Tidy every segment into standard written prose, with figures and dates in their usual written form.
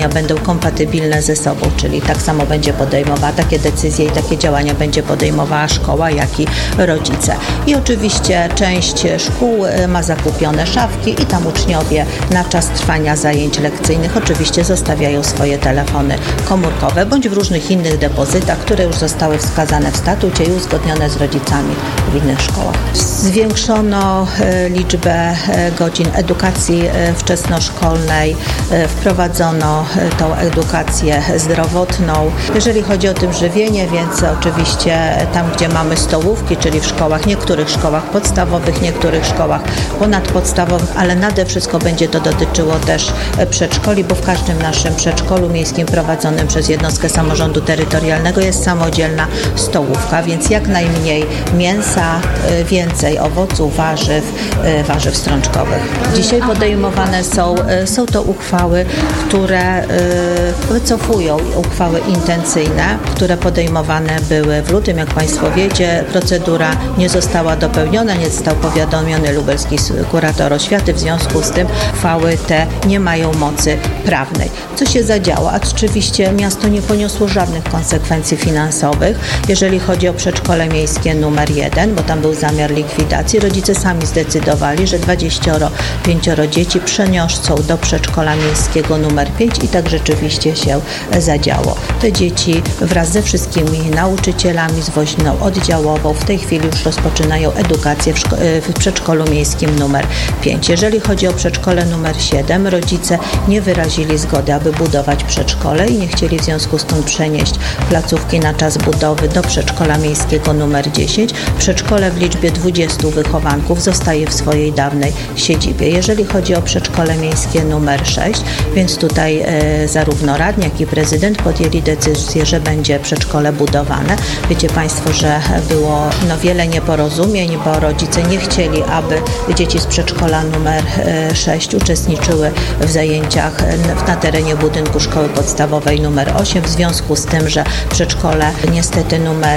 tygodnia będą kompatybilne ze sobą, czyli tak samo będzie podejmowała takie decyzje i takie działania będzie podejmowała szkoła, jak i rodzice. I oczywiście część szkół ma zakupione szafki i tam uczniowie na czas trwania zajęć lekcyjnych oczywiście zostawiają swoje telefony komórkowe bądź w różnych innych depozytach, które już zostały wskazane w statucie i uzgodnione z rodzicami w innych szkołach. Zwiększono liczbę godzin edukacji wczesnoszkolnej, wprowadzono tą edukację zdrowotną. Jeżeli chodzi o tym żywienie, więc oczywiście tam, gdzie mamy stołówki, czyli w szkołach, niektórych szkołach podstawowych, niektórych szkołach ponadpodstawowych, ale nade wszystko będzie to dotyczyło też przedszkoli, bo w każdym naszym przedszkolu miejskim prowadzonym przez jednostkę samorządu terytorialnego jest samodzielna stołówka, więc jak najmniej mięsa, więcej owoców, warzyw strączkowych. Dzisiaj podejmowane są to uchwały, które wycofują uchwały intencyjne, które podejmowane były w lutym. Jak Państwo wiecie, procedura nie została dopełniona, nie został powiadomiony lubelski kurator oświaty, w związku z tym uchwały te nie mają mocy prawnej. Co się zadziało? A oczywiście miasto nie poniosło żadnych konsekwencji finansowych. Jeżeli chodzi o przedszkole miejskie numer 1, bo tam był zamiar likwidacji, rodzice sami zdecydowali, że 25 dzieci przeniosą do przedszkola miejskiego numer 5 i tak rzeczywiście się zadziało. Te dzieci wraz ze wszystkimi nauczycielami, z woźną oddziałową w tej chwili już rozpoczynają edukację w przedszkolu miejskim numer 5. Jeżeli chodzi o przedszkole numer 7, rodzice nie wyrazili zgody, aby budować przedszkole i nie chcieli w związku z tym przenieść placówki na czas budowy do przedszkola miejskiego numer 10. Przedszkole w liczbie 20 wychowanków zostaje w swojej dawnej siedzibie. Jeżeli chodzi o przedszkole miejskie numer 6, więc tutaj zarówno radni, jak i prezydent podjęli decyzję, że będzie przedszkole budowane. Wiecie Państwo, że było wiele nieporozumień, bo rodzice nie chcieli, aby dzieci z przedszkola numer 6 uczestniczyły w zajęciach na terenie budynku szkoły podstawowej numer 8, w związku z tym, że przedszkole niestety numer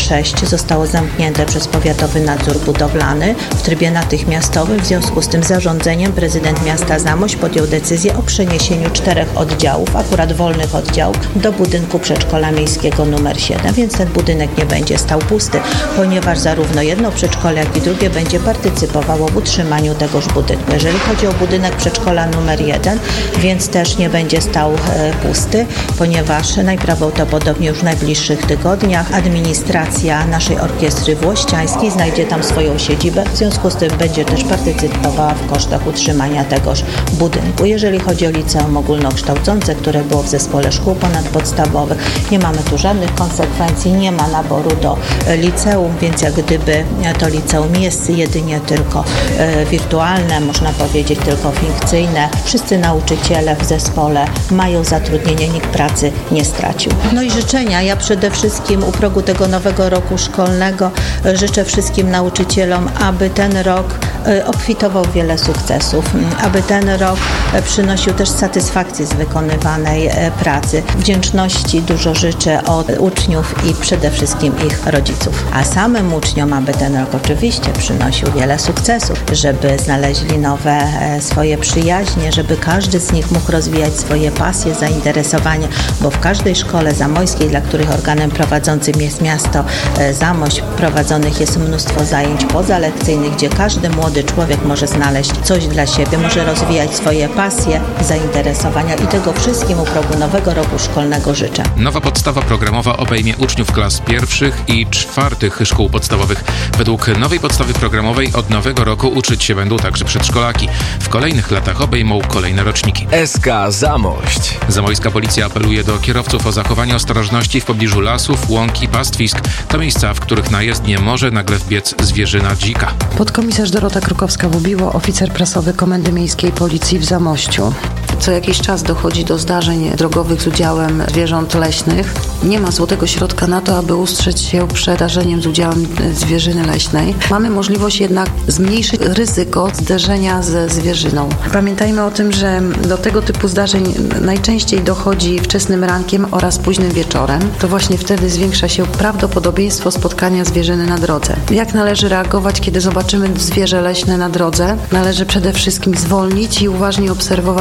6 zostało zamknięte przez powiatowy nadzór budowlany w trybie natychmiastowym. W związku z tym zarządzeniem prezydent miasta Zamość podjął decyzję o przeniesieniu 4 oddziałów, akurat wolnych oddziałów, do budynku przedszkola miejskiego numer 7, więc ten budynek nie będzie stał pusty, ponieważ zarówno jedno przedszkole, jak i drugie będzie partycypowało w utrzymaniu tegoż budynku. Jeżeli chodzi o budynek przedszkola numer 1, więc też nie będzie stał pusty, ponieważ najprawdopodobniej już w najbliższych tygodniach administracja naszej orkiestry włościańskiej znajdzie tam swoją siedzibę, w związku z tym będzie też partycypowała w kosztach utrzymania tegoż budynku. Jeżeli chodzi o liceum ogólnokształcące, które było w zespole szkół ponadpodstawowych, nie mamy tu żadnych konsekwencji, nie ma naboru do liceum, więc jak gdyby to liceum jest jedynie tylko wirtualne, można powiedzieć tylko fikcyjne. Wszyscy nauczyciele w zespole mają zatrudnienie, nikt pracy nie stracił. No i życzenia. Ja przede wszystkim u progu tego nowego roku szkolnego życzę wszystkim nauczycielom, aby ten rok obfitował wiele sukcesów, aby ten rok przynosił też satysfakcję z wykonywanej pracy. Wdzięczności dużo życzę od uczniów i przede wszystkim ich rodziców. A samym uczniom, aby ten rok oczywiście przynosił wiele sukcesów, żeby znaleźli nowe swoje przyjaźnie, żeby każdy z nich mógł rozwijać swoje pasje, zainteresowania, bo w każdej szkole zamojskiej, dla których organem prowadzącym jest miasto Zamość, prowadzonych jest mnóstwo zajęć pozalekcyjnych, gdzie każdy młody człowiek może znaleźć coś dla siebie, może rozwijać swoje pasje, zainteresowania i tego wszystkim u progu nowego roku szkolnego życzę. Nowa podstawa programowa obejmie uczniów klas 1. i 4. szkół podstawowych. Według nowej podstawy programowej od nowego roku uczyć się będą także przedszkolaki. W kolejnych latach obejmą kolejne roczniki. SK Zamość. Zamojska policja apeluje do kierowców o zachowanie ostrożności w pobliżu lasów, łąki, pastwisk. To miejsca, w których na jezdnię może nagle wbiec zwierzyna dzika. Podkomisarz Dorota Krukowska-Bubiło, oficer prasowy Komendy Miejskiej Policji w Zamościu. Co jakiś czas dochodzi do zdarzeń drogowych z udziałem zwierząt leśnych. Nie ma złotego środka na to, aby ustrzec się przed zdarzeniem z udziałem zwierzyny leśnej. Mamy możliwość jednak zmniejszyć ryzyko zderzenia ze zwierzyną. Pamiętajmy o tym, że do tego typu zdarzeń najczęściej dochodzi wczesnym rankiem oraz późnym wieczorem. To właśnie wtedy zwiększa się prawdopodobieństwo spotkania zwierzyny na drodze. Jak należy reagować, kiedy zobaczymy zwierzę leśne na drodze? Należy przede wszystkim zwolnić i uważnie obserwować drogę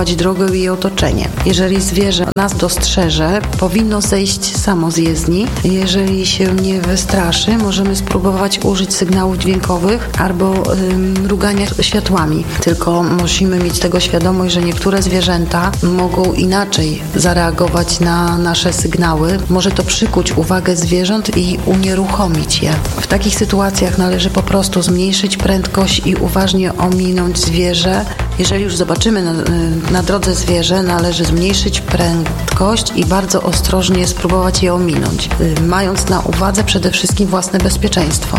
drogę i jej otoczenie. Jeżeli zwierzę nas dostrzeże, powinno zejść samo z jezdni. Jeżeli się nie wystraszy, możemy spróbować użyć sygnałów dźwiękowych albo mrugania światłami. Tylko musimy mieć tego świadomość, że niektóre zwierzęta mogą inaczej zareagować na nasze sygnały. Może to przykuć uwagę zwierząt i unieruchomić je. W takich sytuacjach należy po prostu zmniejszyć prędkość i uważnie ominąć zwierzę. Jeżeli już zobaczymy na drodze zwierzę, należy zmniejszyć prędkość i bardzo ostrożnie spróbować je ominąć, mając na uwadze przede wszystkim własne bezpieczeństwo.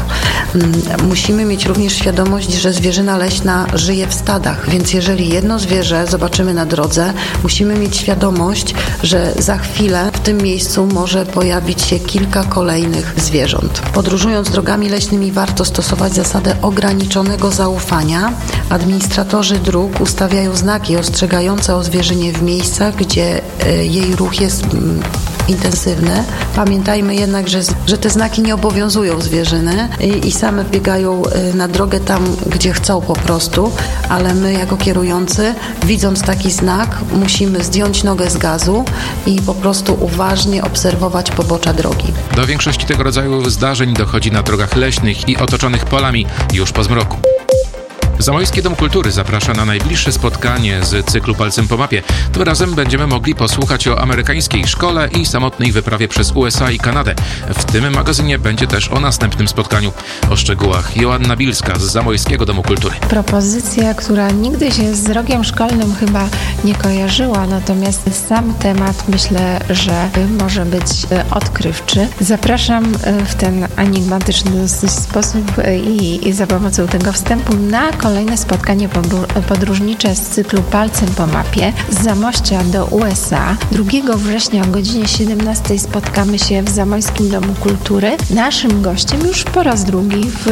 Musimy mieć również świadomość, że zwierzyna leśna żyje w stadach, więc jeżeli jedno zwierzę zobaczymy na drodze, musimy mieć świadomość, że za chwilę w tym miejscu może pojawić się kilka kolejnych zwierząt. Podróżując drogami leśnymi warto stosować zasadę ograniczonego zaufania. Administratorzy dróg ustawiają znaki ostrzegające o zwierzynie w miejscach, gdzie jej ruch jest intensywny. Pamiętajmy jednak, że te znaki nie obowiązują zwierzyny i same biegają na drogę tam, gdzie chcą po prostu, ale my jako kierujący, widząc taki znak, musimy zdjąć nogę z gazu i po prostu uważnie obserwować pobocza drogi. Do większości tego rodzaju zdarzeń dochodzi na drogach leśnych i otoczonych polami już po zmroku. Zamojski Dom Kultury zaprasza na najbliższe spotkanie z cyklu Palcem po mapie. Tym razem będziemy mogli posłuchać o amerykańskiej szkole i samotnej wyprawie przez USA i Kanadę. W tym magazynie będzie też o następnym spotkaniu. O szczegółach Joanna Bilska z Zamojskiego Domu Kultury. Propozycja, która nigdy się z rokiem szkolnym chyba nie kojarzyła, natomiast sam temat myślę, że może być odkrywczy. Zapraszam w ten enigmatyczny dosyć sposób i za pomocą tego wstępu na kolejne spotkanie podróżnicze z cyklu Palcem po mapie z Zamościa do USA. 2 września o godzinie 17 spotkamy się w Zamojskim Domu Kultury. Naszym gościem już po raz drugi w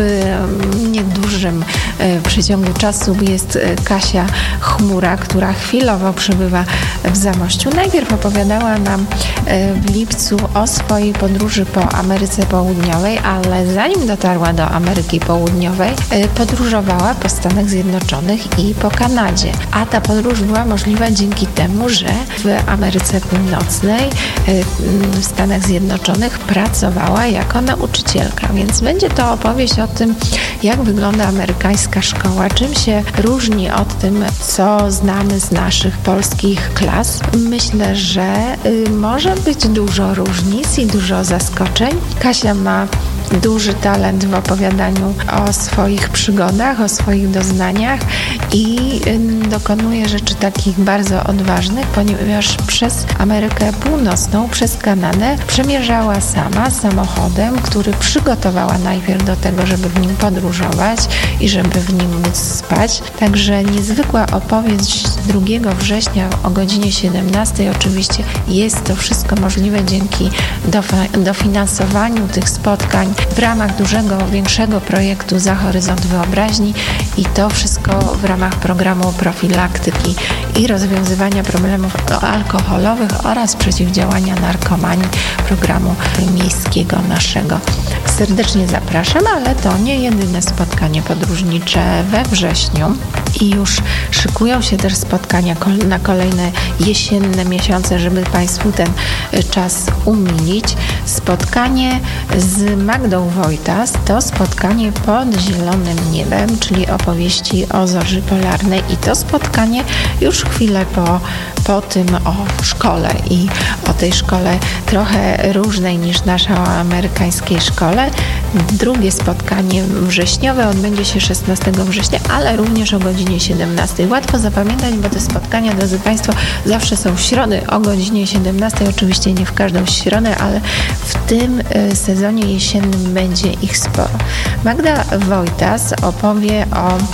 niedużym przeciągu czasu jest Kasia Chmura, która chwilowo przebywa w Zamościu. Najpierw opowiadała nam w lipcu o swojej podróży po Ameryce Południowej, ale zanim dotarła do Ameryki Południowej, podróżowała po Stanach Zjednoczonych i po Kanadzie. A ta podróż była możliwa dzięki temu, że w Ameryce Północnej, w Stanach Zjednoczonych pracowała jako nauczycielka. Więc będzie to opowieść o tym, jak wygląda amerykańska szkoła, czym się różni od tym, co znamy z naszych polskich klas. Myślę, że może być dużo różnic i dużo zaskoczeń. Kasia ma duży talent w opowiadaniu o swoich przygodach, o swoich doznaniach i dokonuje rzeczy takich bardzo odważnych, ponieważ przez Amerykę Północną, przez Kanadę przemierzała sama samochodem, który przygotowała najpierw do tego, żeby w nim podróżować i żeby w nim móc spać. Także niezwykła opowieść 2 września o godzinie 17. Oczywiście jest to wszystko możliwe dzięki dofinansowaniu tych spotkań w ramach większego projektu Za Horyzont Wyobraźni i to wszystko w ramach programu profilaktyki i rozwiązywania problemów alkoholowych oraz przeciwdziałania narkomanii programu miejskiego naszego. Serdecznie zapraszam, ale to nie jedyne spotkanie podróżnicze we wrześniu i już szykują się też spotkania na kolejne jesienne miesiące, żeby Państwu ten czas umilić. Spotkanie z Magdą Wojtas to spotkanie pod zielonym niebem, czyli opowieści o zorzy polarnej i to spotkanie już chwilę po tym o szkole i o tej szkole trochę różnej niż nasza amerykańskiej szkole. Drugie spotkanie wrześniowe odbędzie się 16 września, ale również o godzinie 17. Łatwo zapamiętać, bo te spotkania, drodzy Państwo, zawsze są w środę o godzinie 17. Oczywiście nie w każdą środę, ale w tym sezonie jesiennym będzie ich sporo. Magda Wojtas opowie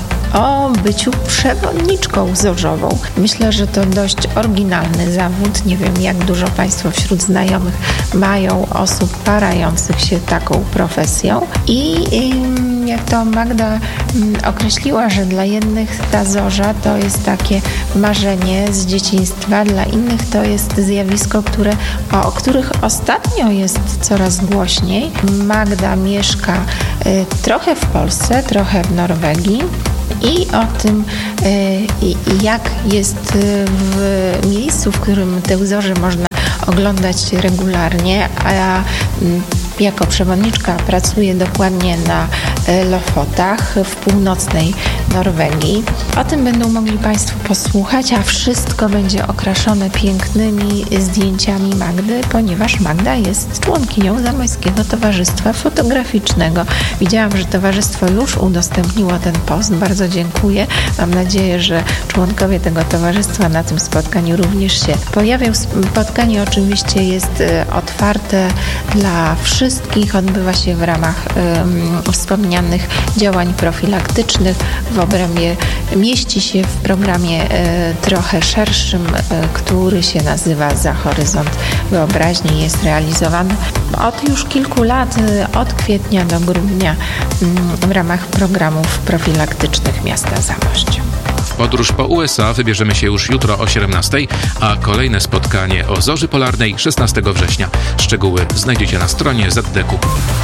o byciu przewodniczką zorzową. Myślę, że to dość oryginalny zawód. Nie wiem, jak dużo Państwo wśród znajomych mają osób parających się taką profesją. I jak to Magda określiła, że dla jednych ta zorza to jest takie marzenie z dzieciństwa, dla innych to jest zjawisko, o których ostatnio jest coraz głośniej. Magda mieszka trochę w Polsce, trochę w Norwegii. i o tym, jak jest w miejscu, w którym te wzorze można oglądać regularnie, a jako przewodniczka pracuję dokładnie na Lofotach w północnej Norwegii. O tym będą mogli Państwo posłuchać, a wszystko będzie okraszone pięknymi zdjęciami Magdy, ponieważ Magda jest członkinią Zamojskiego Towarzystwa Fotograficznego. Widziałam, że towarzystwo już udostępniło ten post. Bardzo dziękuję. Mam nadzieję, że członkowie tego towarzystwa na tym spotkaniu również się pojawią. Spotkanie oczywiście jest otwarte dla wszystkich. Odbywa się w ramach wspomnianych działań profilaktycznych. Mieści się w programie trochę szerszym, który się nazywa Za horyzont wyobraźni. Jest realizowany od już kilku lat, od kwietnia do grudnia w ramach programów profilaktycznych miasta Zamość. W podróż po USA wybierzemy się już jutro o 17:00, a kolejne spotkanie o zorzy polarnej 16 września. Szczegóły znajdziecie na stronie ZDK.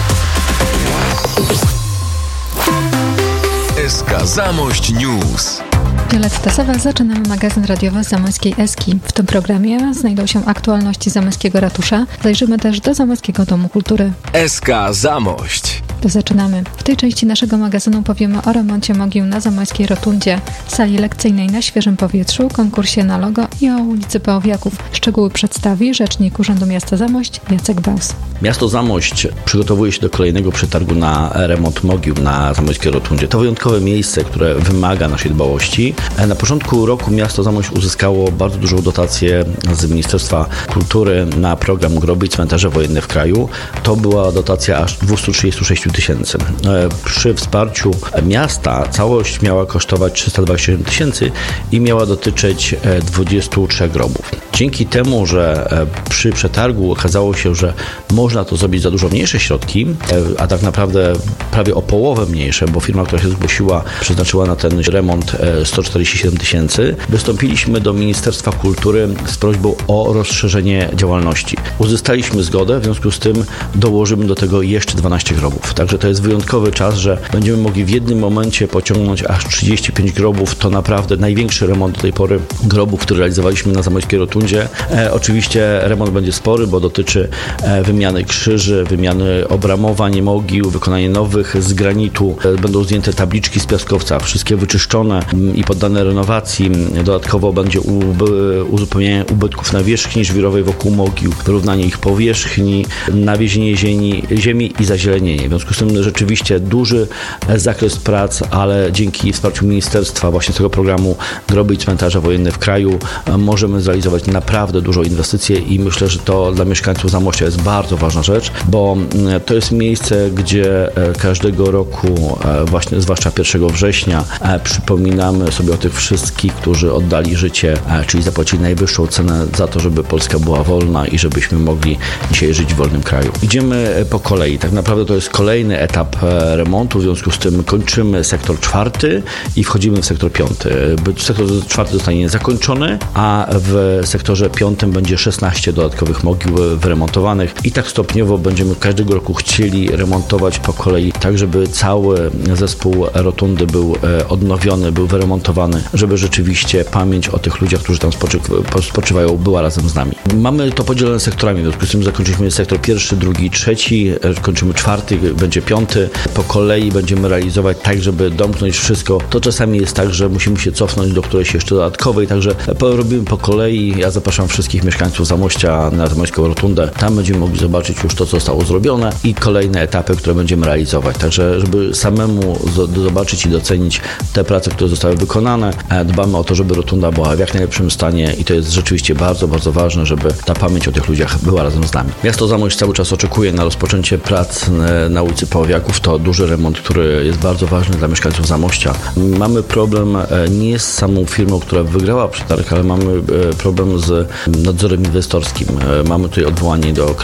SK Zamość News. Violetta Sowa, zaczynamy magazyn radiowy Zamojskiej Eski. W tym programie znajdą się aktualności zamojskiego ratusza. Zajrzymy też do Zamojskiego Domu Kultury. SK Zamość. To zaczynamy. W tej części naszego magazynu powiemy o remoncie mogił na Zamojskiej Rotundzie, sali lekcyjnej na świeżym powietrzu, konkursie na logo i o ulicy Pałowiaków. Szczegóły przedstawi rzecznik Urzędu Miasta Zamość Jacek Baus. Miasto Zamość przygotowuje się do kolejnego przetargu na remont mogił na Zamojskiej Rotundzie. To wyjątkowe miejsce, które wymaga naszej dbałości. Na początku roku miasto Zamość uzyskało bardzo dużą dotację z Ministerstwa Kultury na program Groby i Cmentarze Wojenne w kraju. To była dotacja aż 236 tysięcy. Przy wsparciu miasta całość miała kosztować 327 tysięcy i miała dotyczyć 23 grobów. Dzięki temu, że przy przetargu okazało się, że można to zrobić za dużo mniejsze środki, a tak naprawdę prawie o połowę mniejsze, bo firma, która się zgłosiła, przeznaczyła na ten remont 147 tysięcy, wystąpiliśmy do Ministerstwa Kultury z prośbą o rozszerzenie działalności. Uzyskaliśmy zgodę, w związku z tym dołożymy do tego jeszcze 12 grobów. Także to jest wyjątkowy czas, że będziemy mogli w jednym momencie pociągnąć aż 35 grobów. To naprawdę największy remont do tej pory grobów, który realizowaliśmy na Zamojskiej Rotundzie. Oczywiście remont będzie spory, bo dotyczy wymiany krzyży, wymiany obramowań mogił, wykonanie nowych z granitu. Będą zdjęte tabliczki z piaskowca, wszystkie wyczyszczone i poddane renowacji. Dodatkowo będzie uzupełnienie ubytków nawierzchni żwirowej wokół mogił, wyrównanie ich powierzchni, nawiezienie ziemi i zazielenienie. W związku z tym rzeczywiście duży zakres prac, ale dzięki wsparciu ministerstwa właśnie z tego programu Groby i Cmentarze Wojenne w kraju możemy zrealizować naprawdę dużą inwestycję i myślę, że to dla mieszkańców Zamościa jest bardzo ważna rzecz, bo to jest miejsce, gdzie każdego roku, właśnie zwłaszcza 1 września, przypominamy sobie o tych wszystkich, którzy oddali życie, czyli zapłacili najwyższą cenę za to, żeby Polska była wolna i żebyśmy mogli dzisiaj żyć w wolnym kraju. Idziemy po kolei. Tak naprawdę to jest kolejny etap remontu, w związku z tym kończymy sektor 4 i wchodzimy w sektor 5. Sektor 4 zostanie zakończony, a w sektorze 5 będzie 16 dodatkowych mogił wyremontowanych i tak stopniowo będziemy każdego roku chcieli remontować po kolei, tak żeby cały zespół rotundy był odnowiony, był wyremontowany, żeby rzeczywiście pamięć o tych ludziach, którzy tam spoczywają, była razem z nami. Mamy to podzielone sektorami, w związku z tym zakończyliśmy sektor 1, 2, 3, kończymy 4, będzie 5. Po kolei będziemy realizować tak, żeby domknąć wszystko. To czasami jest tak, że musimy się cofnąć do którejś jeszcze dodatkowej, także robimy po kolei. Ja zapraszam wszystkich mieszkańców Zamościa na Zamojską Rotundę. Tam będziemy mogli zobaczyć już to, co zostało zrobione i kolejne etapy, które będziemy realizować. Także, żeby samemu zobaczyć i docenić te prace, które zostały wykonane. Dbamy o to, żeby Rotunda była w jak najlepszym stanie i to jest rzeczywiście bardzo, bardzo ważne, żeby ta pamięć o tych ludziach była razem z nami. Miasto Zamość cały czas oczekuje na rozpoczęcie prac na ulicy Pałowiaków. To duży remont, który jest bardzo ważny dla mieszkańców Zamościa. Mamy problem nie z samą firmą, która wygrała przetarg, ale mamy problem z nadzorem inwestorskim. Mamy tutaj odwołanie do Krajowej Izby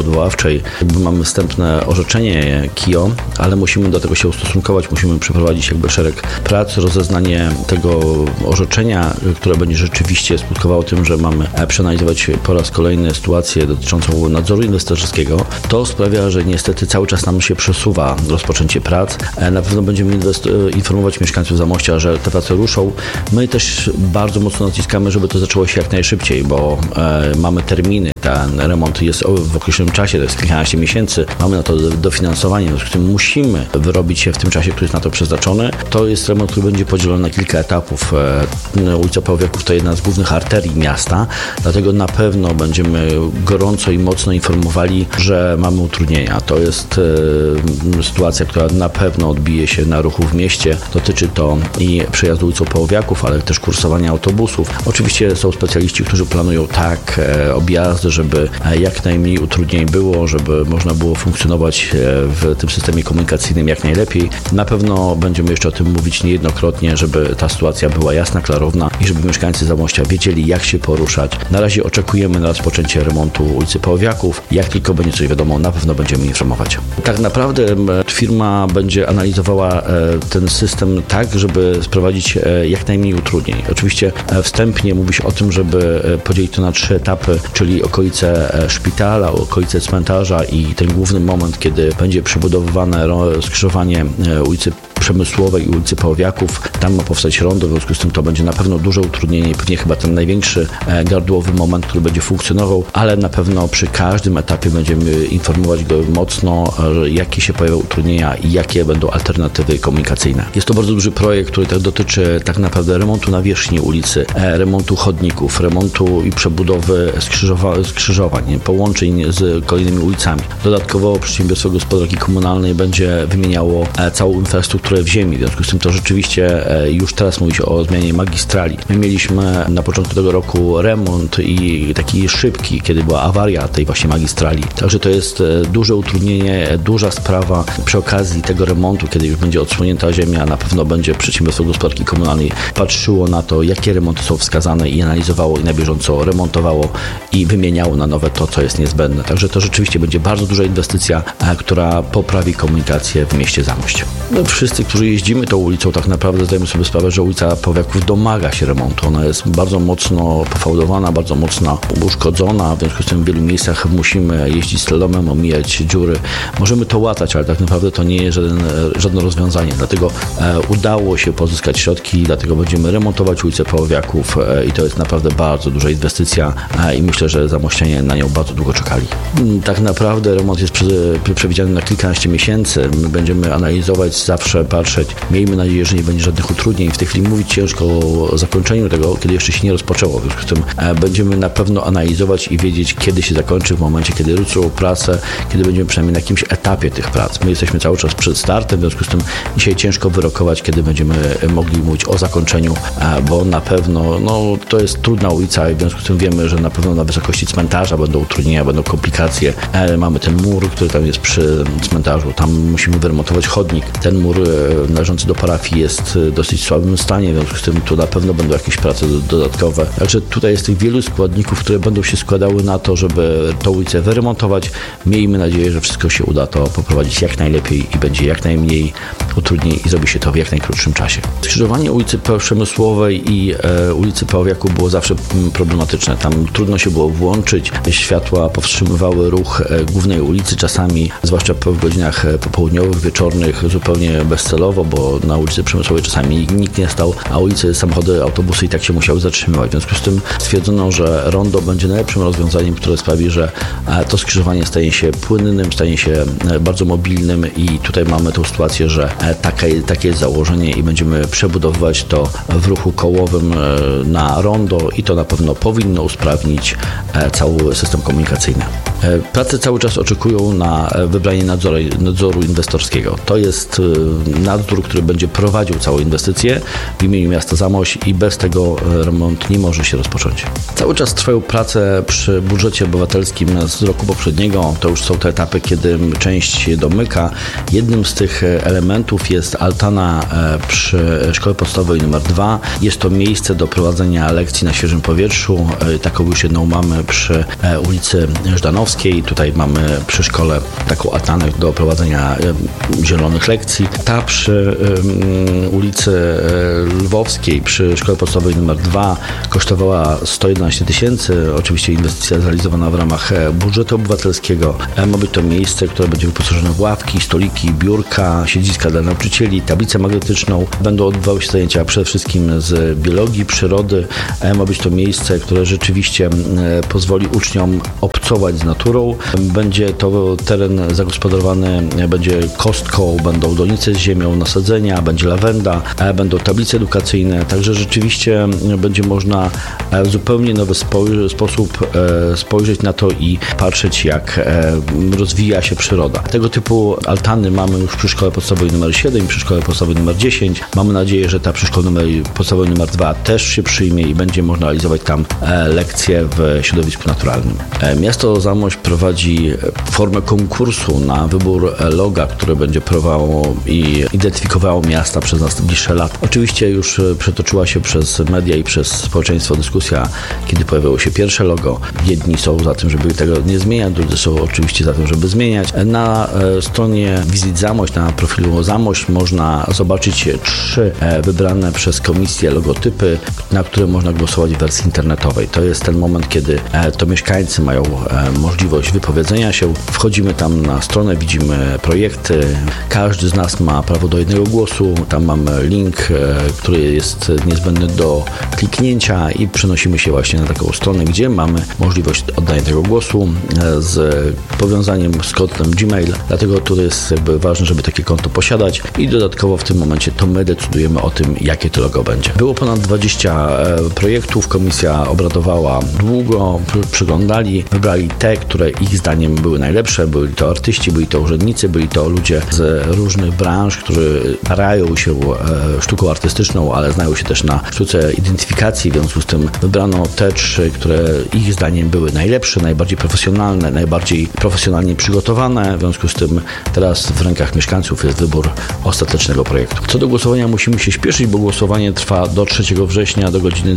odwoławczej. Mamy wstępne orzeczenie KIO, ale musimy do tego się ustosunkować, musimy przeprowadzić szereg prac, rozeznanie tego orzeczenia, które będzie rzeczywiście skutkowało tym, że mamy przeanalizować po raz kolejny sytuację dotyczącą nadzoru inwestorskiego. To sprawia, że niestety cały czas nam się przesuwa rozpoczęcie prac. Na pewno będziemy informować mieszkańców Zamościa, że te prace ruszą. My też bardzo mocno naciskamy, żeby to zaczęło się jak najszybciej, bo mamy terminy. Ten remont jest w określonym czasie, to jest kilkanaście miesięcy. Mamy na to dofinansowanie, w związku z tym musimy wyrobić się w tym czasie, który jest na to przeznaczony. To jest remont, który będzie podzielony na kilka etapów. Ulica Pałowiaków to jedna z głównych arterii miasta, dlatego na pewno będziemy gorąco i mocno informowali, że mamy utrudnienia. To jest sytuacja, która na pewno odbije się na ruchu w mieście. Dotyczy to i przejazdu ulicą Pałowiaków, ale też kursowania autobusów. Oczywiście są specjaliści, którzy planują tak objazdy, żeby jak najmniej utrudnień było, żeby można było funkcjonować w tym systemie komunikacyjnym jak najlepiej. Na pewno będziemy jeszcze o tym mówić niejednokrotnie, żeby ta sytuacja była jasna, klarowna i żeby mieszkańcy Zamościa wiedzieli, jak się poruszać. Na razie oczekujemy na rozpoczęcie remontu ulicy Pałowiaków. Jak tylko będzie coś wiadomo, na pewno będziemy informować. Tak naprawdę firma będzie analizowała ten system tak, żeby sprowadzić jak najmniej utrudnień. Oczywiście wstępnie mówi się o tym, żeby podzielić to na 3 etapy, czyli okolice szpitala, okolice cmentarza i ten główny moment, kiedy będzie przebudowywane skrzyżowanie ulicy Przemysłowej i ulicy Pałowiaków. Tam ma powstać rondo, w związku z tym to będzie na pewno duże utrudnienie i pewnie chyba ten największy gardłowy moment, który będzie funkcjonował, ale na pewno przy każdym etapie będziemy informować go mocno, jakie się pojawią utrudnienia i jakie będą alternatywy komunikacyjne. Jest to bardzo duży projekt, który dotyczy tak naprawdę remontu nawierzchni ulicy, remontu chodników, remontu i przebudowy skrzyżowań, połączeń z kolejnymi ulicami. Dodatkowo Przedsiębiorstwo Gospodarki Komunalnej będzie wymieniało całą infrastrukturę w ziemi. W związku z tym to rzeczywiście już teraz mówi się o zmianie magistrali. My mieliśmy na początku tego roku remont i taki szybki, kiedy była awaria tej właśnie magistrali. Także to jest duże utrudnienie, duża sprawa. Przy okazji tego remontu, kiedy już będzie odsłonięta ziemia, na pewno będzie Przedsiębiorstwo Gospodarki Komunalnej patrzyło na to, jakie remonty są wskazane i analizowało i na bieżąco remontowało i wymieniało na nowe to, co jest niezbędne. Także to rzeczywiście będzie bardzo duża inwestycja, która poprawi komunikację w mieście Zamość. No, wszyscy, którzy jeździmy tą ulicą, tak naprawdę zdajemy sobie sprawę, że ulica Pałowiaków domaga się remontu. Ona jest bardzo mocno pofałdowana, bardzo mocno uszkodzona, w związku z tym w wielu miejscach musimy jeździć slalomem, omijać dziury. Możemy to łatać, ale tak naprawdę to nie jest żadne rozwiązanie. Dlatego udało się pozyskać środki, dlatego będziemy remontować ulicę Pałowiaków i to jest naprawdę bardzo duża inwestycja i myślę, że zamościanie na nią bardzo długo czekali. Tak naprawdę remont jest przewidziany na kilkanaście miesięcy. My będziemy analizować, zawsze patrzeć. Miejmy nadzieję, że nie będzie żadnych utrudnień. W tej chwili mówić ciężko o zakończeniu tego, kiedy jeszcze się nie rozpoczęło. W związku z tym będziemy na pewno analizować i wiedzieć, kiedy się zakończy, w momencie, kiedy ruszą prace, kiedy będziemy przynajmniej na jakimś etapie tych prac. My jesteśmy cały czas przed startem, w związku z tym dzisiaj ciężko wyrokować, kiedy będziemy mogli mówić o zakończeniu, bo na pewno to jest trudna ulica i w związku z tym wiemy, że na pewno na wysokości cmentarza będą utrudnienia, będą komplikacje. Mamy ten mur, który tam jest przy cmentarzu, tam musimy wyremontować chodnik. Ten mur należący do parafii jest w dosyć słabym stanie, w związku z tym tu na pewno będą jakieś prace dodatkowe. Także tutaj jest tych wielu składników, które będą się składały na to, żeby tę ulicę wyremontować. Miejmy nadzieję, że wszystko się uda to poprowadzić jak najlepiej i będzie jak najmniej utrudnień i zrobi się to w jak najkrótszym czasie. Skrzyżowanie ulicy Przemysłowej i ulicy Pałowiaków było zawsze problematyczne. Tam trudno się było włączyć. Światła powstrzymywały ruch głównej ulicy czasami, zwłaszcza w godzinach popołudniowych, wieczornych, zupełnie bezcelowo, bo na ulicy Przemysłowej czasami nikt nie stał, a ulicy, samochody, autobusy i tak się musiały zatrzymywać. W związku z tym stwierdzono, że rondo będzie najlepszym rozwiązaniem, które sprawi, że to skrzyżowanie stanie się płynnym, stanie się bardzo mobilnym i tutaj mamy tą sytuację, że takie jest założenie i będziemy przebudowywać to w ruchu kołowym na rondo i to na pewno powinno usprawnić cały system komunikacyjny. Prace cały czas oczekują na wybranie nadzoru inwestorskiego. To jest nadzór, który będzie prowadził całą inwestycję w imieniu miasta Zamość i bez tego remont nie może się rozpocząć. Cały czas trwają prace przy budżecie obywatelskim z roku poprzedniego. To już są te etapy, kiedy część się domyka. Jednym z tych elementów jest altana przy Szkole Podstawowej nr 2. Jest to miejsce do prowadzenia lekcji na świeżym powietrzu. Taką już jedną mamy przy ulicy Żdanowskiej. Tutaj mamy przy szkole taką altanę do prowadzenia zielonych lekcji. Ta przy ulicy Lwowskiej, przy Szkole Podstawowej nr 2 kosztowała 111 000. Oczywiście inwestycja zrealizowana w ramach budżetu obywatelskiego. Ma być to miejsce, które będzie wyposażone w ławki, stoliki, biurka, siedziska dla nauczycieli, tablicę magnetyczną. Będą odbywały się zajęcia przede wszystkim z biologii, przyrody. Ma być to miejsce, które rzeczywiście pozwoli uczniom obcować z naturą. Będzie to teren zagospodarowany, będzie kostką, będą donice z ziemią, nasadzenia, będzie lawenda, będą tablice edukacyjne, także rzeczywiście będzie można w zupełnie nowy sposób spojrzeć na to i patrzeć, jak rozwija się przyroda. Tego typu altany mamy już przy Szkole Podstawowej nr 7 i przy Szkole Podstawowej nr 10. Mamy nadzieję, że ta przy Szkole Podstawowej nr 2 też się przyjmie i będzie można realizować tam lekcje w środowisku naturalnym. Miasto Zamość prowadzi formę konkursu na wybór loga, które będzie prowadziło i identyfikowało miasta przez najbliższe lata. Oczywiście już przetoczyła się przez media i przez społeczeństwo dyskusja, kiedy pojawiło się pierwsze logo. Jedni są za tym, żeby tego nie zmieniać, drudzy są oczywiście za tym, żeby zmieniać. Na stronie Wizyt Zamość, na profilu Zamość można zobaczyć 3 wybrane przez komisję logotypy, na które można głosować w wersji internetowej. To jest ten moment, kiedy to mieszkańcy mają możliwość wypowiedzenia się. Wchodzimy tam na stronę, widzimy projekty. Każdy z nas ma prawo do jednego głosu. Tam mamy link, który jest niezbędny do kliknięcia i przenosimy się właśnie na taką stronę, gdzie mamy możliwość oddania tego głosu z powiązaniem z kontem Gmail. Dlatego tu jest jakby ważne, żeby takie konto posiadać i dodatkowo w tym momencie to my decydujemy o tym, jakie to logo będzie. Było ponad 20 projektów. Komisja obradowała długo, przyglądali, wybrali te, które ich zdaniem były najlepsze. Byli to artyści, byli to urzędnicy, byli to ludzie z różnych branż, którzy starają się sztuką artystyczną, ale znają się też na sztuce identyfikacji. W związku z tym wybrano te 3, które ich zdaniem były najlepsze, najbardziej profesjonalne, najbardziej profesjonalnie przygotowane. W związku z tym teraz w rękach mieszkańców jest wybór ostatecznego projektu. Co do głosowania musimy się śpieszyć, bo głosowanie trwa do 3 września do godziny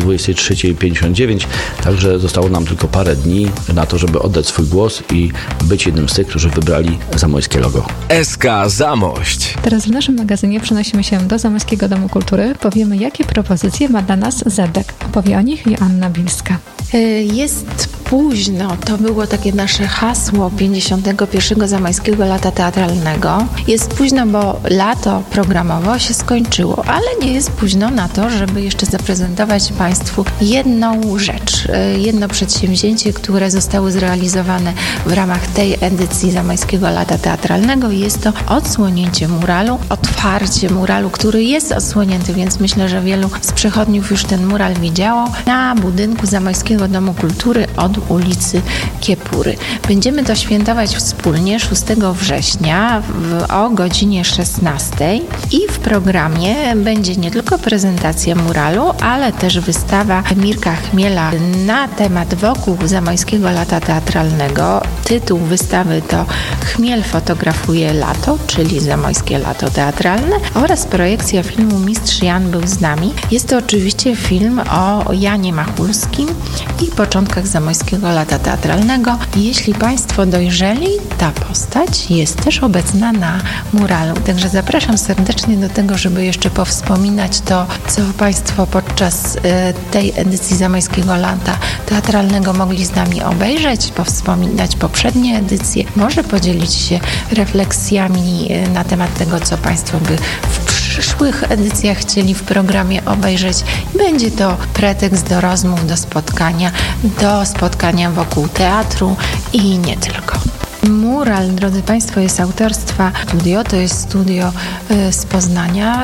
23:59, także zostało nam tylko parę dni na to, żeby oddać swój głos i być jednym z tych, którzy wybrali zamojskie logo. SK Zamość. Teraz w naszym magazynie przenosimy się do Zamojskiego Domu Kultury. Powiemy, jakie propozycje ma dla nas Zedek. Opowie o nich Joanna Bilska. Jest późno, to było takie nasze hasło 51. Zamojskiego Lata Teatralnego. Jest późno, bo lato programowo się skończyło, ale nie jest późno na to, żeby jeszcze zaprezentować Państwu jedną rzecz, jedno przedsięwzięcie, które zostało zrealizowane w ramach tej edycji Zamojskiego Lata Teatralnego. Jest to odsłonięcie muralu, otwarcie muralu, który jest odsłonięty, więc myślę, że wielu z przechodniów już ten mural widziało, na budynku Zamojskiego Domu Kultury od ulicy Kiepury. Będziemy to świętować wspólnie 6 września o godzinie 16 i w programie będzie nie tylko prezentacja muralu, ale też wystawa Mirka Chmiela na temat wokół Zamojskiego Lata Teatralnego. Tytuł wystawy to Chmiel fotografuje lato, czyli Zamojskie Lato Teatralne, oraz projekcja filmu Mistrz Jan był z nami. Jest to oczywiście film o Janie Machulskim i początkach Zamojskiego Lata Teatralnego. Jeśli Państwo dojrzeli, ta postać jest też obecna na muralu. Także zapraszam serdecznie do tego, żeby jeszcze powspominać to, co Państwo podczas tej edycji Zamojskiego Lata Teatralnego mogli z nami obejrzeć, powspominać poprzednie edycje, może podzielić się refleksjami na temat tego, co Państwo by w przyszłych edycjach chcieli w programie obejrzeć. Będzie to pretekst do rozmów, do spotkania wokół teatru i nie tylko. Mural, drodzy Państwo, jest autorstwa studio, to jest studio z Poznania.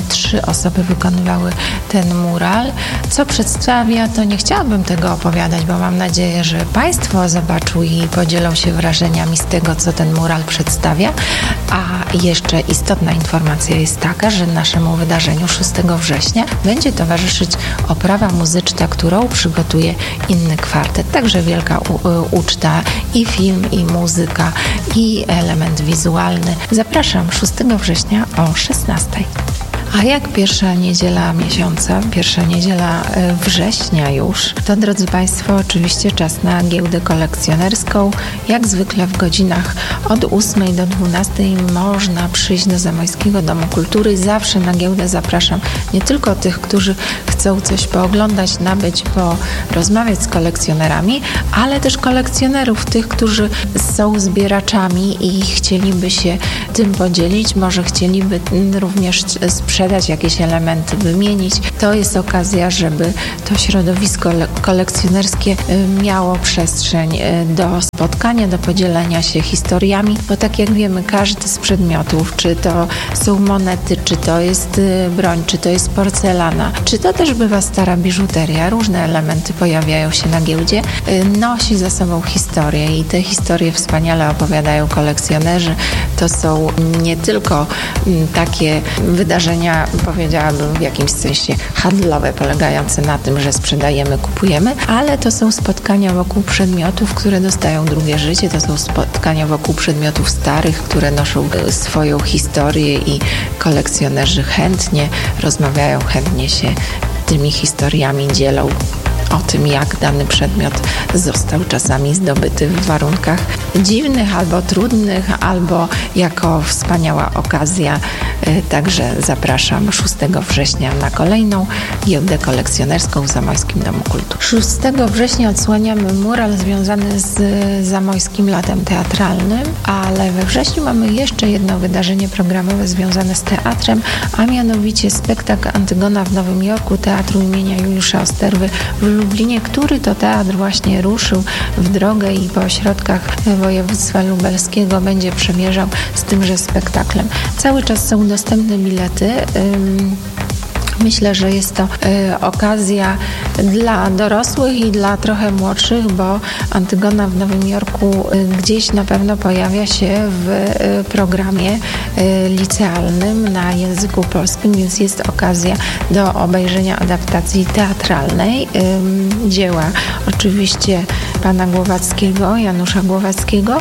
3 osoby wykonywały ten mural. Co przedstawia, to nie chciałabym tego opowiadać, bo mam nadzieję, że Państwo zobaczą i podzielą się wrażeniami z tego, co ten mural przedstawia. A jeszcze istotna informacja jest taka, że naszemu wydarzeniu 6 września będzie towarzyszyć oprawa muzyczna, którą przygotuje inny kwartet. Także wielka uczta i film, i muzyka, i element wizualny. Zapraszam 6 września o 16:00. A jak pierwsza niedziela miesiąca, pierwsza niedziela września już, to drodzy Państwo, oczywiście czas na giełdę kolekcjonerską. Jak zwykle w godzinach od 8 do 12 można przyjść do Zamojskiego Domu Kultury. Zawsze na giełdę zapraszam nie tylko tych, którzy chcą coś pooglądać, nabyć, porozmawiać z kolekcjonerami, ale też kolekcjonerów, tych, którzy są zbieraczami i chcieliby się tym podzielić, może chcieliby również sprzedać jakieś elementy, wymienić. To jest okazja, żeby to środowisko kolekcjonerskie miało przestrzeń do spotkania, do podzielenia się historiami, bo tak jak wiemy, każdy z przedmiotów, czy to są monety, czy to jest broń, czy to jest porcelana, czy to też bywa stara biżuteria, różne elementy pojawiają się na giełdzie, nosi za sobą historię i te historie wspaniale opowiadają kolekcjonerzy. To są nie tylko takie wydarzenia, powiedziałabym w jakimś sensie handlowe, polegające na tym, że sprzedajemy, kupujemy, ale to są spotkania wokół przedmiotów, które dostają drugie życie, to są spotkania wokół przedmiotów starych, które noszą swoją historię i kolekcjonerzy chętnie rozmawiają, chętnie się tymi historiami dzielą o tym, jak dany przedmiot został czasami zdobyty w warunkach dziwnych albo trudnych, albo jako wspaniała okazja. Także zapraszam 6 września na kolejną giełdę kolekcjonerską w Zamojskim Domu Kultury. 6 września odsłaniamy mural związany z Zamojskim Latem Teatralnym, ale we wrześniu mamy jeszcze jedno wydarzenie programowe związane z teatrem, a mianowicie spektakl Antygona w Nowym Jorku Teatru imienia Juliusza Osterwy w Lublinie, który to teatr właśnie ruszył w drogę i po ośrodkach województwa lubelskiego będzie przemierzał z tymże spektaklem. Cały czas są dostępne bilety. Myślę, że jest to okazja dla dorosłych i dla trochę młodszych, bo Antygona w Nowym Jorku gdzieś na pewno pojawia się w programie licealnym na języku polskim, więc jest okazja do obejrzenia adaptacji teatralnej dzieła oczywiście pana Głowackiego, Janusza Głowackiego.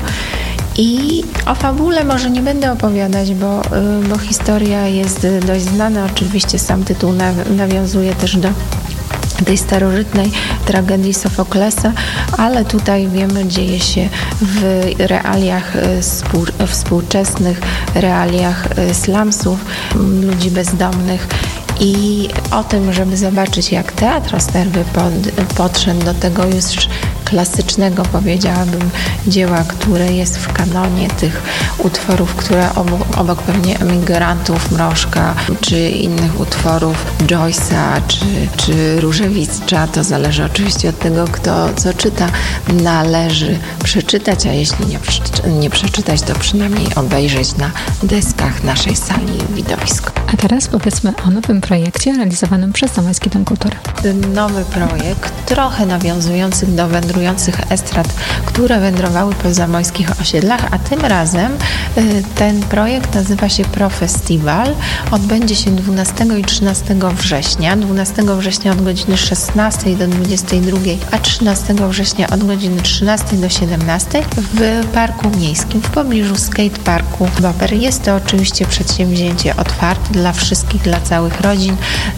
I o fabule może nie będę opowiadać, bo historia jest dość znana. Oczywiście sam tytuł nawiązuje też do tej starożytnej tragedii Sofoklesa, ale tutaj wiemy, dzieje się w realiach współczesnych, realiach slumsów, ludzi bezdomnych. I o tym, żeby zobaczyć, jak teatr Osterwy podszedł do tego już klasycznego, powiedziałabym, dzieła, które jest w kanonie tych utworów, które obok pewnie Emigrantów, Mrożka, czy innych utworów Joyce'a, czy Różewicza, to zależy oczywiście od tego, kto co czyta, należy przeczytać, a jeśli nie przeczytać, to przynajmniej obejrzeć na deskach naszej sali widowisko. A teraz powiedzmy o nowym projekcie realizowanym przez Zamojski Dom Kultury. Nowy projekt, trochę nawiązujący do wędrujących estrad, które wędrowały po zamojskich osiedlach, a tym razem ten projekt nazywa się ProFestival. Odbędzie się 12 i 13 września. 12 września od godziny 16 do 22, a 13 września od godziny 13 do 17 w Parku Miejskim, w pobliżu skateparku Bober. Jest to oczywiście przedsięwzięcie otwarte dla wszystkich, dla całych rodzin,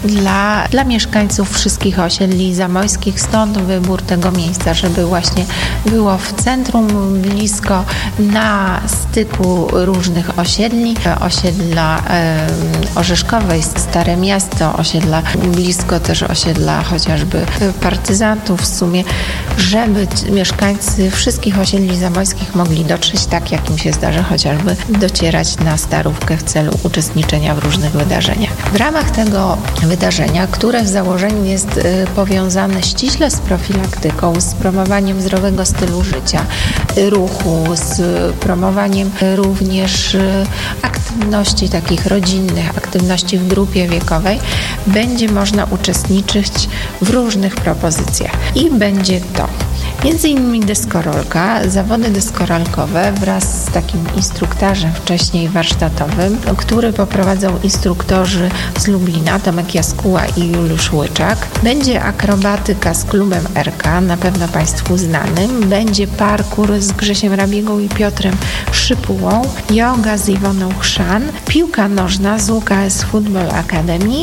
dla mieszkańców wszystkich osiedli zamojskich, stąd wybór tego miejsca, żeby właśnie było w centrum, blisko, na styku różnych osiedli, osiedla Orzeszkowej, Stare Miasto, osiedla blisko też osiedla chociażby partyzantów w sumie, żeby mieszkańcy wszystkich osiedli zamojskich mogli dotrzeć tak, jak im się zdarzy, chociażby docierać na Starówkę w celu uczestniczenia w różnych wydarzeniach. W ramach tego wydarzenia, które w założeniu jest powiązane ściśle z profilaktyką, z promowaniem zdrowego stylu życia, ruchu, z promowaniem również aktywności takich rodzinnych, aktywności w grupie wiekowej, będzie można uczestniczyć w różnych propozycjach. I będzie to między innymi deskorolka, zawody deskorolkowe wraz z takim instruktarzem wcześniej warsztatowym, który poprowadzą instruktorzy z Lublina, Tomek Jaskuła i Juliusz Łyczak. Będzie akrobatyka z klubem RK, na pewno Państwu znanym. Będzie parkour z Grzesiem Rabiegą i Piotrem Szypułą, joga z Iwoną Chrzan, piłka nożna z UKS Football Academy,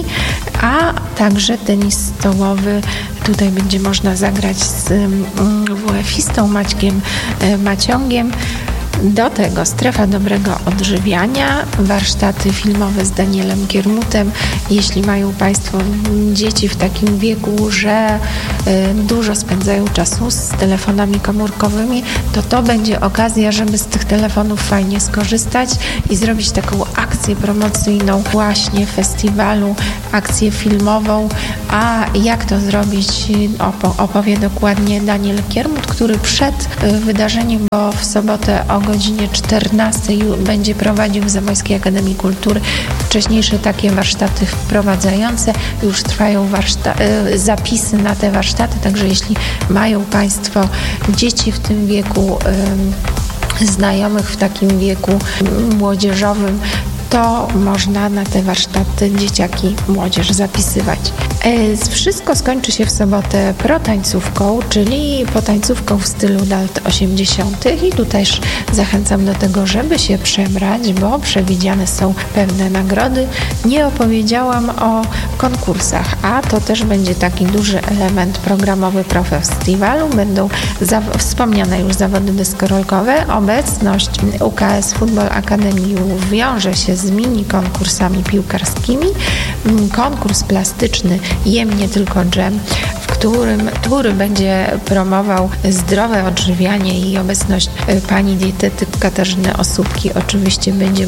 a także tenis stołowy. Tutaj będzie można zagrać z WF-istą Maćkiem Maciągiem. Do tego strefa dobrego odżywiania, warsztaty filmowe z Danielem Kiermutem. Jeśli mają Państwo dzieci w takim wieku, że dużo spędzają czasu z telefonami komórkowymi, to będzie okazja, żeby z tych telefonów fajnie skorzystać i zrobić taką akcję promocyjną właśnie festiwalu, akcję filmową. A jak to zrobić, opowie dokładnie Daniel Kiermut, który przed wydarzeniem, bo w sobotę o godzinie 14 będzie prowadził w Zamojskiej Akademii Kultury wcześniejsze takie warsztaty wprowadzające. Już trwają zapisy na te warsztaty, także jeśli mają Państwo dzieci w tym wieku, znajomych w takim wieku młodzieżowym, to można na te warsztaty dzieciaki, młodzież zapisywać. Wszystko skończy się w sobotę protańcówką, czyli potańcówką w stylu lat 80. i tu też zachęcam do tego, żeby się przebrać, bo przewidziane są pewne nagrody. Nie opowiedziałam o konkursach, a to też będzie taki duży element programowy ProFestiwalu. Będą wspomniane już zawody deskorolkowe. Obecność UKS Football Academy wiąże się z mini konkursami piłkarskimi. Konkurs plastyczny Jem nie tylko dżem, który będzie promował zdrowe odżywianie i obecność pani dietetyk Katarzyny Osóbki oczywiście będzie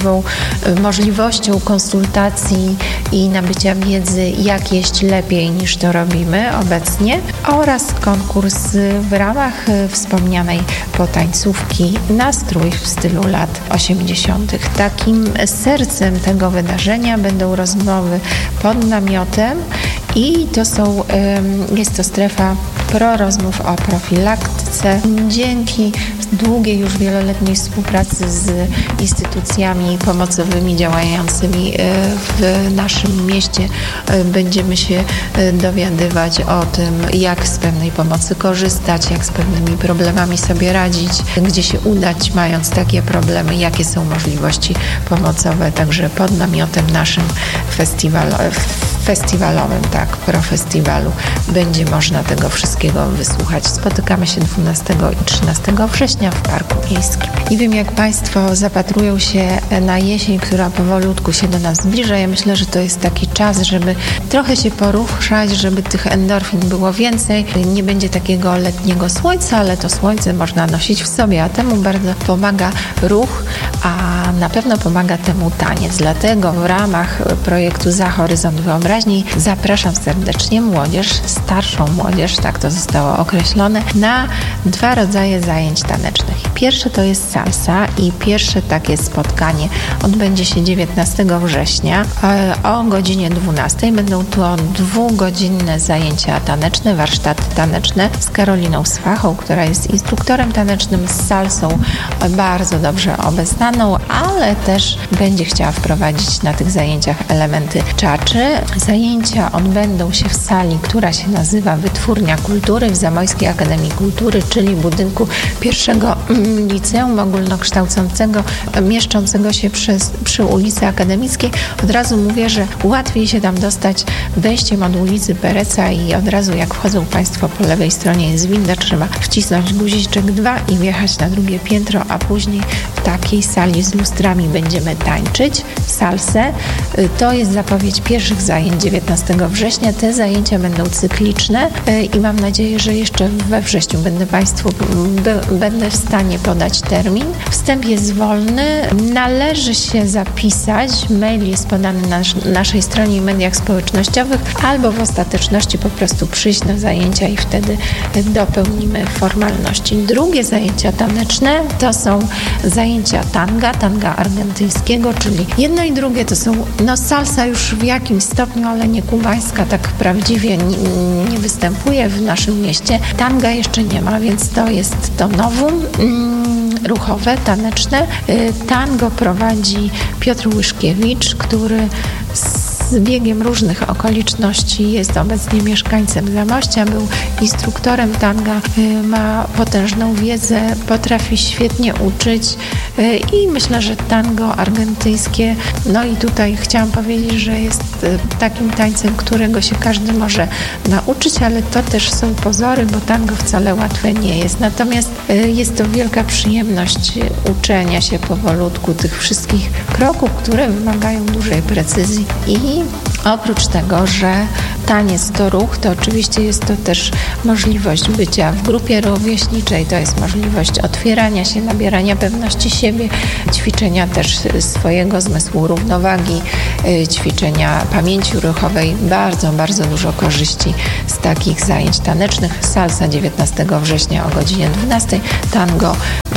możliwością konsultacji i nabycia wiedzy, jak jeść lepiej niż to robimy obecnie, oraz konkurs w ramach wspomnianej potańcówki Nastrój w stylu lat 80. Takim sercem tego wydarzenia będą rozmowy pod namiotem i jest to strefa rozmów o profilaktyce. Dzięki długiej już wieloletniej współpracy z instytucjami pomocowymi działającymi w naszym mieście będziemy się dowiadywać o tym, jak z pewnej pomocy korzystać, jak z pewnymi problemami sobie radzić, gdzie się udać, mając takie problemy, jakie są możliwości pomocowe. Także pod namiotem naszym festiwalowym, ProFestiwalu, będzie można tego wszystkiego wysłuchać. Spotykamy się 12 i 13 września w Parku Miejskim. Nie wiem, jak Państwo zapatrują się na jesień, która powolutku się do nas zbliża. Ja myślę, że to jest taki czas, żeby trochę się poruszać, żeby tych endorfin było więcej. Nie będzie takiego letniego słońca, ale to słońce można nosić w sobie, a temu bardzo pomaga ruch, a na pewno pomaga temu taniec. Dlatego w ramach projektu Za Horyzont Wyobraźni zapraszam serdecznie młodzież, starszą młodzież, tak to zostało określone, na 2 rodzaje zajęć tanecznych. Pierwsze to jest salsa i pierwsze takie spotkanie odbędzie się 19 września o godzinie 12. Będą to 2-godzinne zajęcia taneczne, warsztaty taneczne z Karoliną Swachą, która jest instruktorem tanecznym, z salsą bardzo dobrze obeznaną, ale też będzie chciała wprowadzić na tych zajęciach elementy czaczy. Zajęcia odbędą się w sali, która się nazywa Wytwórnia Kultury w Zamojskiej Akademii Kultury, czyli budynku pierwszego liceum ogólnokształcącego, mieszczącego się przy ulicy Akademickiej. Od razu mówię, że łatwiej się tam dostać wejściem od ulicy Pereca i od razu jak wchodzą Państwo po lewej stronie jest winda, trzeba wcisnąć guziczek 2 i wjechać na drugie piętro, a później w takiej sali z lustrami będziemy tańczyć salsę. To jest zapowiedź pierwszych zajęć 19 września. Te zajęcia będą cykliczne i mam nadzieję, że jeszcze we wrześniu będę w stanie podać termin. Wstęp jest wolny, należy się zapisać, mail jest podany na naszej stronie i mediach społecznościowych, albo w ostateczności po prostu przyjść na zajęcia i wtedy dopełnimy formalności. Drugie zajęcia taneczne to są zajęcia tanga argentyńskiego, czyli jedno i drugie to są salsa już w jakimś stopniu, ale nie kubańska, tak prawdziwie nie występuje w naszym mieście. Tanga jeszcze nie ma, więc to jest to novum ruchowe, taneczne. Tango prowadzi Piotr Łyszkiewicz, który z biegiem różnych okoliczności jest obecnie mieszkańcem Zamościa, był instruktorem tanga, ma potężną wiedzę, potrafi świetnie uczyć i myślę, że tango argentyńskie, i tutaj chciałam powiedzieć, że jest takim tańcem, którego się każdy może nauczyć, ale to też są pozory, bo tango wcale łatwe nie jest. Natomiast jest to wielka przyjemność uczenia się powolutku tych wszystkich kroków, które wymagają dużej precyzji. I oprócz tego, że taniec to ruch, to oczywiście jest to też możliwość bycia w grupie rówieśniczej, to jest możliwość otwierania się, nabierania pewności siebie, ćwiczenia też swojego zmysłu równowagi, ćwiczenia pamięci ruchowej. Bardzo, bardzo dużo korzyści z takich zajęć tanecznych. Salsa 19 września o godzinie 12, tango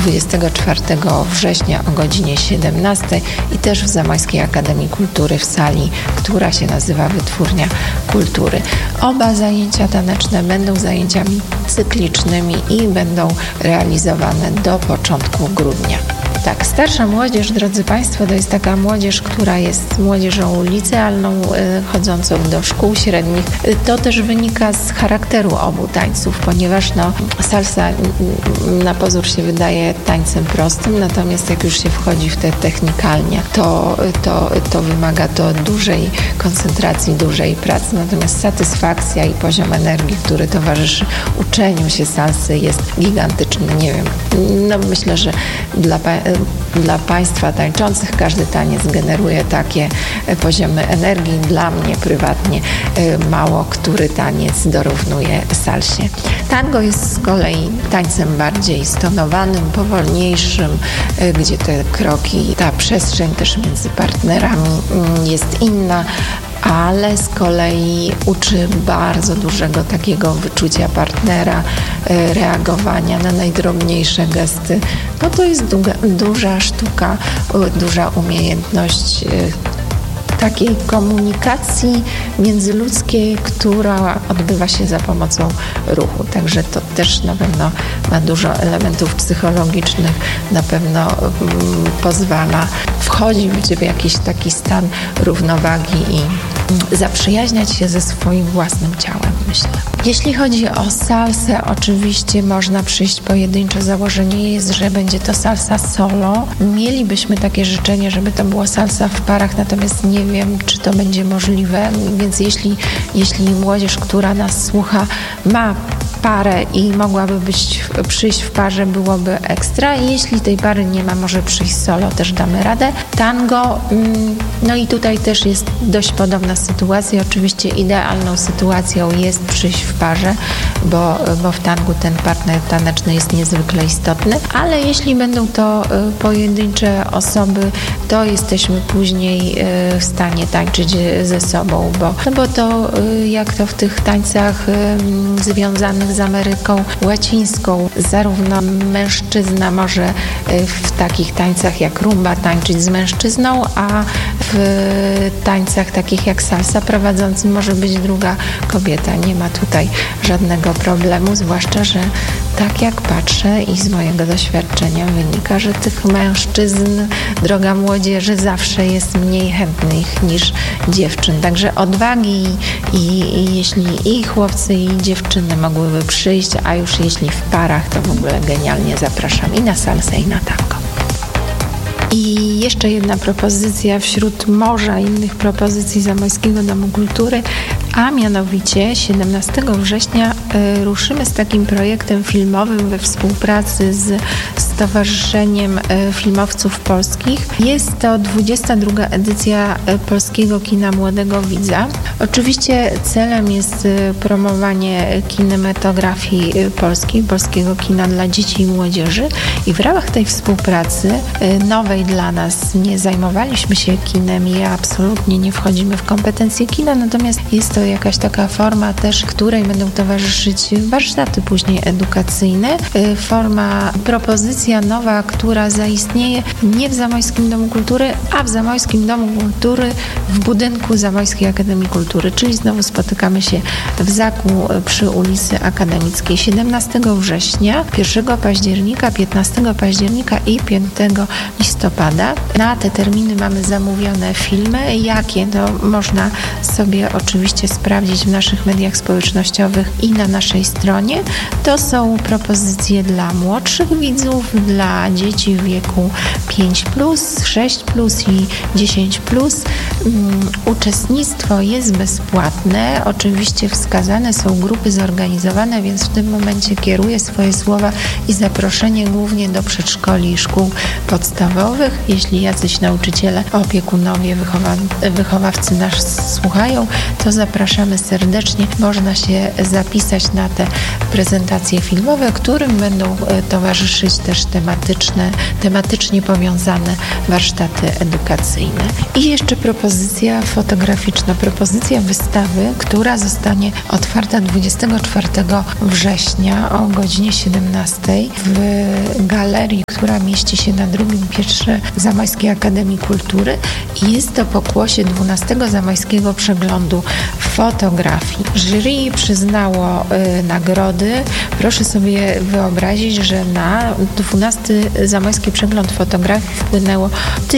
24 września o godzinie 17 i też w Zamojskiej Akademii Kultury w sali, która się nazywa Wytwórnia Kultury. Oba zajęcia taneczne będą zajęciami cyklicznymi i będą realizowane do początku grudnia. Tak, starsza młodzież, drodzy Państwo, to jest taka młodzież, która jest młodzieżą licealną, chodzącą do szkół średnich. To też wynika z charakteru obu tańców, ponieważ salsa na pozór się wydaje tańcem prostym, natomiast jak już się wchodzi w te technikalnie, to wymaga to dużej koncentracji, dużej pracy, natomiast satysfakcja i poziom energii, który towarzyszy uczeniu się salsy, jest gigantyczny. Nie wiem, myślę, że dla Państwa tańczących każdy taniec generuje takie poziomy energii. Dla mnie prywatnie mało który taniec dorównuje salsie. Tango jest z kolei tańcem bardziej stonowanym, powolniejszym, gdzie te kroki, ta przestrzeń też między partnerami jest inna, ale z kolei uczy bardzo dużego takiego wyczucia partnera, reagowania na najdrobniejsze gesty. To jest duża sztuka, duża umiejętność takiej komunikacji międzyludzkiej, która odbywa się za pomocą ruchu. Także to też na pewno ma dużo elementów psychologicznych, na pewno pozwala wchodzić w jakiś taki stan równowagi i zaprzyjaźniać się ze swoim własnym ciałem, myślę. Jeśli chodzi o salsę, oczywiście można przyjść pojedynczo. Założenie jest, że będzie to salsa solo. Mielibyśmy takie życzenie, żeby to była salsa w parach, natomiast nie wiem, czy to będzie możliwe, więc jeśli młodzież, która nas słucha, ma parę i mogłaby przyjść w parze, byłoby ekstra. I jeśli tej pary nie ma, może przyjść solo, też damy radę. Tango, i tutaj też jest dość podobna sytuacja. Oczywiście idealną sytuacją jest przyjść w parze, bo w tangu ten partner taneczny jest niezwykle istotny, ale jeśli będą to pojedyncze osoby, to jesteśmy później w stanie tańczyć ze sobą, bo to jak to w tych tańcach związanych z Ameryką Łacińską, zarówno mężczyzna może w takich tańcach jak rumba tańczyć z mężczyzną, a w tańcach takich jak salsa prowadzącym może być druga kobieta. Nie ma tutaj żadnego problemu, zwłaszcza, że tak jak patrzę i z mojego doświadczenia wynika, że tych mężczyzn, droga młodzieży, zawsze jest mniej chętnych niż dziewczyn. Także odwagi i jeśli i chłopcy, i dziewczyny mogłyby przyjść, a już jeśli w parach, to w ogóle genialnie zapraszam i na salsę, i na tango. I jeszcze jedna propozycja wśród morza innych propozycji Zamojskiego Domu Kultury, a mianowicie 17 września ruszymy z takim projektem filmowym we współpracy z Stowarzyszeniem Filmowców Polskich. Jest to 22. edycja Polskiego Kina Młodego Widza. Oczywiście celem jest promowanie kinematografii polskiej, polskiego kina dla dzieci i młodzieży i w ramach tej współpracy nowej dla nas, nie zajmowaliśmy się kinem i absolutnie nie wchodzimy w kompetencje kina, natomiast jest to jakaś taka forma też, której będą towarzyszyć warsztaty później edukacyjne. Forma, propozycja nowa, która zaistnieje nie w Zamojskim Domu Kultury, a w Zamojskim Domu Kultury w budynku Zamojskiej Akademii Kultury, czyli znowu spotykamy się w Zaku przy ulicy Akademickiej 17 września, 1 października, 15 października i 5 listopada. Na te terminy mamy zamówione filmy. Jakie? To można sobie oczywiście sprawdzić w naszych mediach społecznościowych i na naszej stronie. To są propozycje dla młodszych widzów, dla dzieci w wieku 5+, 6+ i 10+. Uczestnictwo jest bezpłatne. Oczywiście wskazane są grupy zorganizowane, więc w tym momencie kieruję swoje słowa i zaproszenie głównie do przedszkoli i szkół podstawowych. Jeśli jacyś nauczyciele, opiekunowie, wychowawcy nas słuchają, to zapraszamy serdecznie. Można się zapisać na te prezentacje filmowe, którym będą towarzyszyć też tematycznie powiązane warsztaty edukacyjne. I jeszcze propozycja fotograficzna, propozycja wystawy, która zostanie otwarta 24 września o godzinie 17 w galerii, która mieści się na drugim piętrze Zamojskiej Akademii Kultury. Jest to pokłosie 12 Zamojskiego Przeglądu Fotografii. Jury przyznało nagrody. Proszę sobie wyobrazić, że na 12 Zamojski Przegląd Fotografii wpłynęło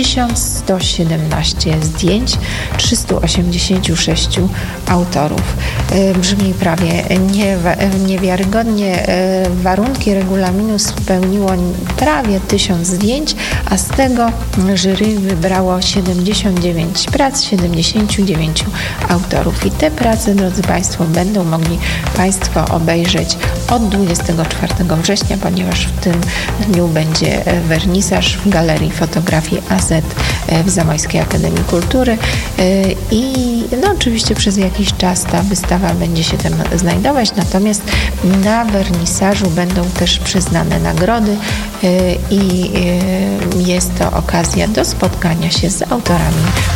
1117 zdjęć, 386 autorów. Brzmi prawie niewiarygodnie. Warunki regulaminu spełniło prawie 1000 zdjęć, a z tego jury wybrało 79 prac, 79 autorów. I te prace, drodzy Państwo, będą mogli Państwo obejrzeć od 24 września, ponieważ w tym dniu będzie wernisaż w Galerii Fotografii AZ w Zamojskiej Akademii Kultury i oczywiście przez jakiś czas ta wystawa będzie się tam znajdować, natomiast na wernisażu będą też przyznane nagrody i jest to okazja do spotkania się z autorami